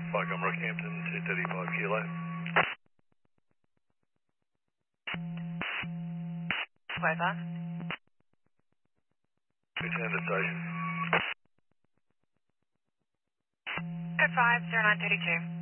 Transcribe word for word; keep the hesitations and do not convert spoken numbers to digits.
Falcon Rockhampton, two thirty-five kilo. Weather. Return to station. Code five zero nine thirty two.